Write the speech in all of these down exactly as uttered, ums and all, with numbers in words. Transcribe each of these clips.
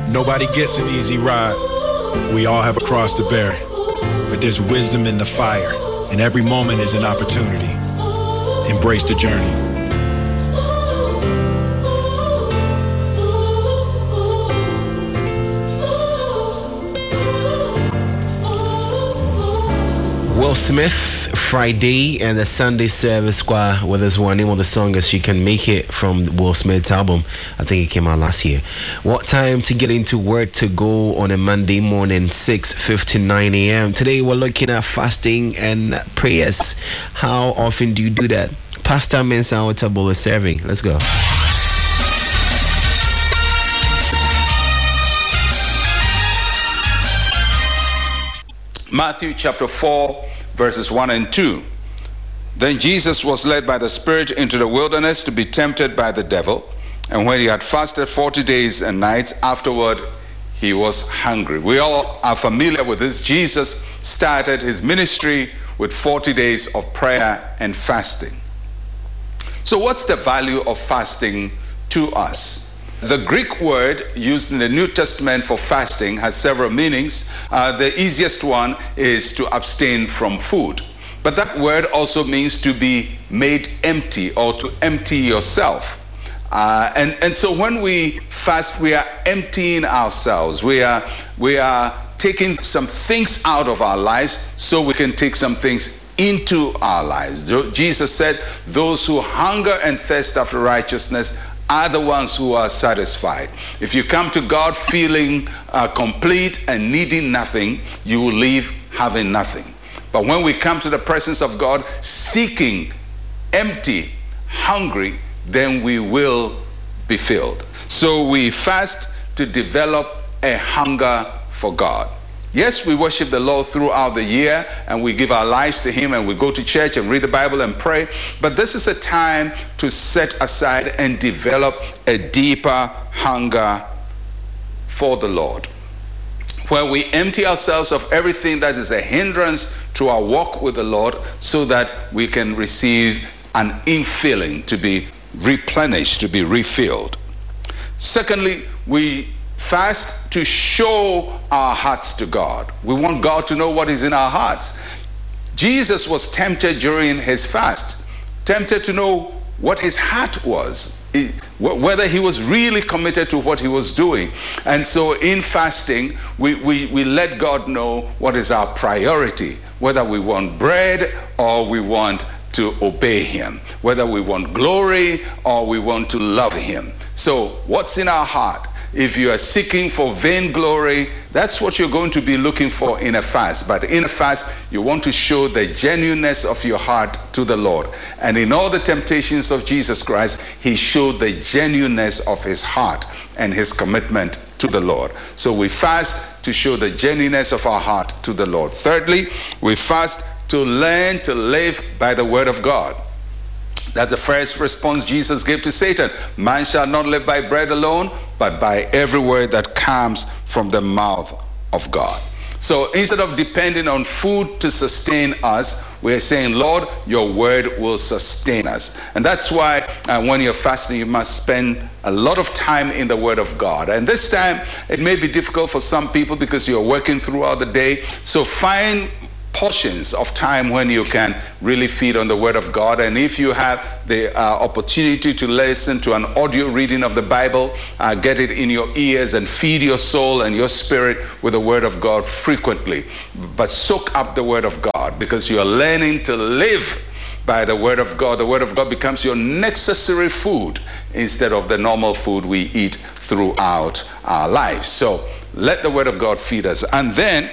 Nobody gets an easy ride. We all have a cross to bear. But there's wisdom in the fire, and every moment is an opportunity. Embrace the journey. Will Smith, Friday, and the Sunday Service Choir with this one. Name of the song is She Can Make It from Will Smith's album. I think it came out last year. What time to get into work to go on a Monday morning, six fifty-nine a.m. Today we're looking at fasting and prayers. How often do you do that? Pastor Mensah Otabil is serving. Let's go. Matthew chapter four, verses one and two. Then Jesus was led by the Spirit into the wilderness to be tempted by the devil. And when he had fasted forty days and nights, afterward he was hungry. We all are familiar with this. Jesus started his ministry with forty days of prayer and fasting. So what's the value of fasting to us? The Greek word used in the New Testament for fasting has several meanings. Uh, the easiest one is to abstain from food. But that word also means to be made empty or to empty yourself. Uh, and, and so when we fast, we are emptying ourselves. We are, we are taking some things out of our lives so we can take some things into our lives. Jesus said, those who hunger and thirst after righteousness are the ones who are satisfied. If you come to God feeling uh, complete and needing nothing, you will leave having nothing. But when we come to the presence of God seeking, empty, hungry, then we will be filled. So we fast to develop a hunger for God. Yes, we worship the Lord throughout the year and we give our lives to him and we go to church and read the Bible and pray. But this is a time to set aside and develop a deeper hunger for the Lord, where we empty ourselves of everything that is a hindrance to our walk with the Lord so that we can receive an infilling, to be replenished, to be refilled. Secondly, we fast to show our hearts to God. We want God to know what is in our hearts. Jesus was tempted during his fast, tempted to know what his heart was, whether he was really committed to what he was doing. And so in fasting, we, we, we let God know what is our priority, whether we want bread or we want to obey him, whether we want glory or we want to love him. So what's in our heart? If you are seeking for vainglory, that's what you're going to be looking for in a fast. But in a fast, you want to show the genuineness of your heart to the Lord. And in all the temptations of Jesus Christ, he showed the genuineness of his heart and his commitment to the Lord. So we fast to show the genuineness of our heart to the Lord. Thirdly, we fast to learn to live by the word of God. That's the first response Jesus gave to Satan. Man shall not live by bread alone, but by every word that comes from the mouth of God. So instead of depending on food to sustain us, we're saying, Lord, your word will sustain us. And that's why uh, when you're fasting, you must spend a lot of time in the word of God. And this time, it may be difficult for some people because you're working throughout the day. So find portions of time when you can really feed on the word of God. And if you have the uh, opportunity to listen to an audio reading of the Bible, uh, get it in your ears and feed your soul and your spirit with the word of God frequently. But soak up the word of God, because you are learning to live by the word of God. The word of God becomes your necessary food instead of the normal food we eat throughout our lives. So let the word of God feed us. And then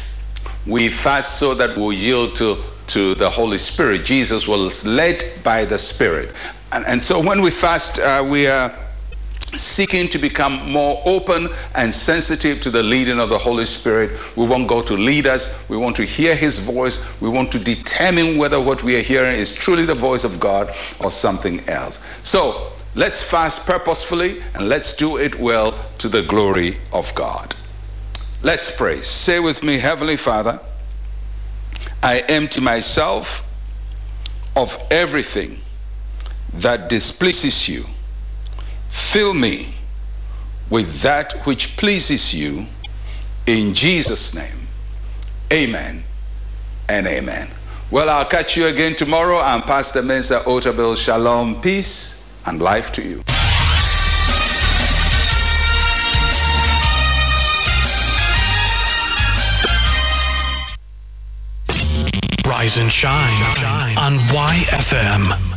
we fast so that we'll yield to, to the Holy Spirit. Jesus was led by the Spirit. And, and so when we fast, uh, we are seeking to become more open and sensitive to the leading of the Holy Spirit. We want God to lead us. We want to hear his voice. We want to determine whether what we are hearing is truly the voice of God or something else. So let's fast purposefully and let's do it well to the glory of God. Let's pray. Say with me, Heavenly Father, I empty myself of everything that displeases you. Fill me with that which pleases you. In Jesus' name, amen and amen. Well, I'll catch you again tomorrow. I'm Pastor Mensa Otabil. Shalom, peace, and life to you. Rise and shine on Y F M.